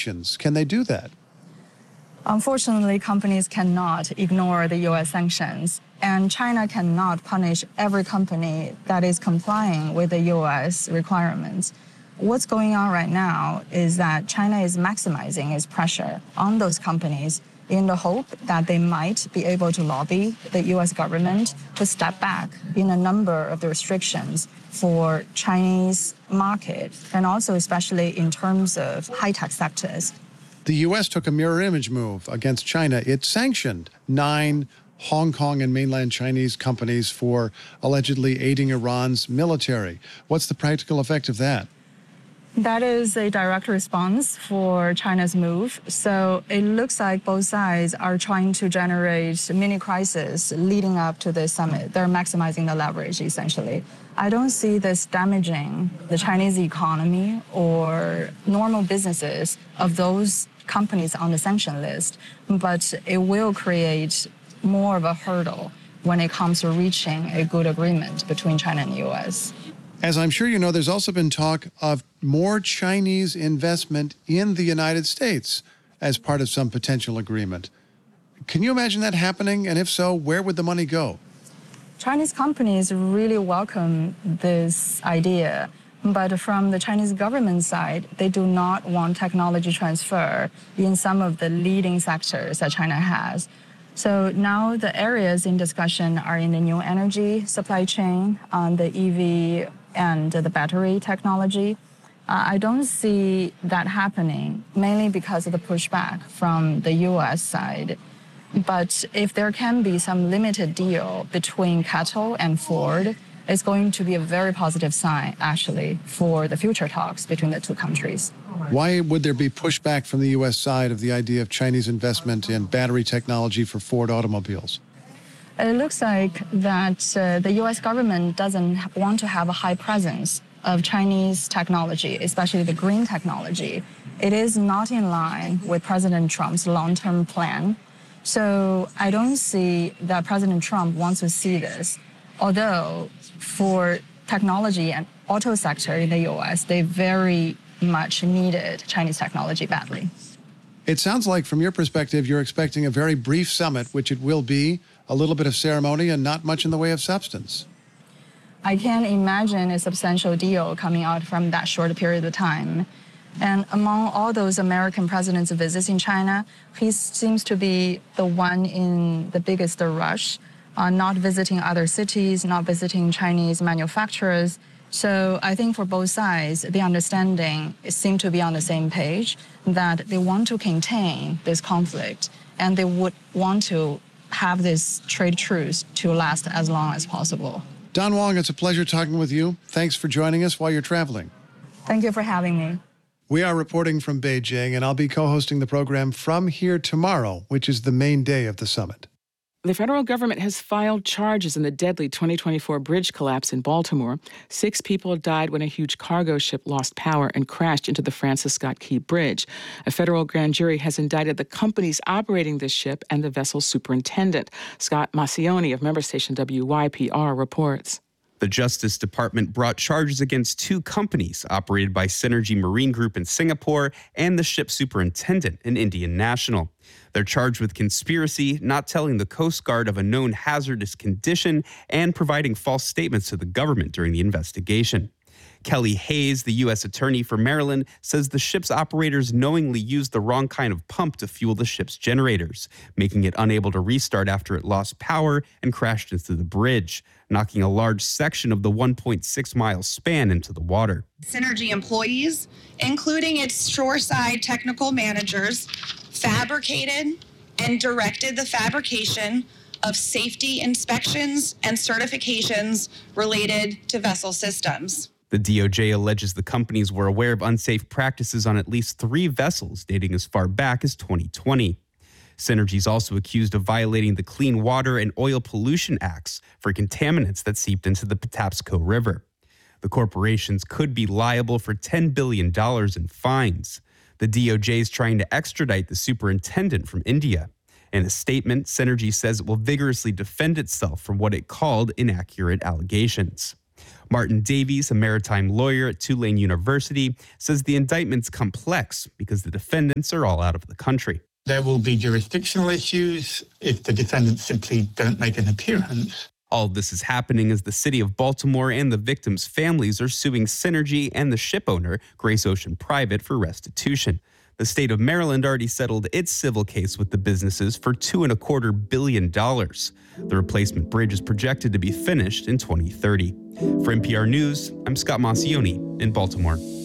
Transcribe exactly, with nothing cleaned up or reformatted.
sanctions. Can they do that? Unfortunately, companies cannot ignore the U S sanctions, and China cannot punish every company that is complying with the U S requirements. What's going on right now is that China is maximizing its pressure on those companies in the hope that they might be able to lobby the U S government to step back in a number of the restrictions for Chinese market, and also especially in terms of high-tech sectors. The U S took a mirror image move against China. It sanctioned nine Hong Kong and mainland Chinese companies for allegedly aiding Iran's military. What's the practical effect of that? That is a direct response for China's move. So it looks like both sides are trying to generate mini crisis leading up to this summit. They're maximizing the leverage, essentially. I don't see this damaging the Chinese economy or normal businesses of those companies on the sanction list, but it will create more of a hurdle when it comes to reaching a good agreement between China and the U S. As I'm sure you know, there's also been talk of more Chinese investment in the United States as part of some potential agreement. Can you imagine that happening? And if so, where would the money go? Chinese companies really welcome this idea. But from the Chinese government side, they do not want technology transfer in some of the leading sectors that China has. So now the areas in discussion are in the new energy supply chain, on the E V and the battery technology. Uh, I don't see that happening, mainly because of the pushback from the U S side. But if there can be some limited deal between CATL and Ford, it's going to be a very positive sign, actually, for the future talks between the two countries. Why would there be pushback from the U S side of the idea of Chinese investment in battery technology for Ford automobiles? It looks like that uh, the U S government doesn't want to have a high presence of Chinese technology, especially the green technology. It is not in line with President Trump's long-term plan. So I don't see that President Trump wants to see this. Although for technology and auto sector in the U S, they very much needed Chinese technology badly. It sounds like, from your perspective, you're expecting a very brief summit, which it will be, a little bit of ceremony and not much in the way of substance. I can't imagine a substantial deal coming out from that short period of time. And among all those American presidents' visits in China, he seems to be the one in the biggest rush, uh, not visiting other cities, not visiting Chinese manufacturers. So I think for both sides, the understanding seemed to be on the same page, that they want to contain this conflict and they would want to have this trade truce to last as long as possible. Don Wong, it's a pleasure talking with you. Thanks for joining us while you're traveling. Thank you for having me. We are reporting from Beijing, and I'll be co-hosting the program from here tomorrow, which is the main day of the summit. The federal government has filed charges in the deadly twenty twenty-four bridge collapse in Baltimore. Six people died when a huge cargo ship lost power and crashed into the Francis Scott Key Bridge. A federal grand jury has indicted the companies operating this ship and the vessel's superintendent. Scott Massioni of member station W Y P R reports. The Justice Department brought charges against two companies operated by Synergy Marine Group in Singapore and the ship superintendent, an Indian national. They're charged with conspiracy, not telling the Coast Guard of a known hazardous condition, and providing false statements to the government during the investigation. Kelly Hayes, the U S attorney for Maryland, says the ship's operators knowingly used the wrong kind of pump to fuel the ship's generators, making it unable to restart after it lost power and crashed into the bridge, knocking a large section of the one point six mile span into the water. Synergy employees, including its shoreside technical managers, fabricated and directed the fabrication of safety inspections and certifications related to vessel systems. The D O J alleges the companies were aware of unsafe practices on at least three vessels dating as far back as twenty twenty. Synergy is also accused of violating the Clean Water and Oil Pollution Acts for contaminants that seeped into the Patapsco River. The corporations could be liable for ten billion dollars in fines. The D O J is trying to extradite the superintendent from India. In a statement, Synergy says it will vigorously defend itself from what it called inaccurate allegations. Martin Davies, a maritime lawyer at Tulane University, says the indictment's complex because the defendants are all out of the country. There will be jurisdictional issues if the defendants simply don't make an appearance. All of this is happening as the city of Baltimore and the victims' families are suing Synergy and the ship owner, Grace Ocean Private, for restitution. The state of Maryland already settled its civil case with the businesses for two and a quarter billion dollars. The replacement bridge is projected to be finished in twenty thirty. For N P R News, I'm Scott Maucione in Baltimore.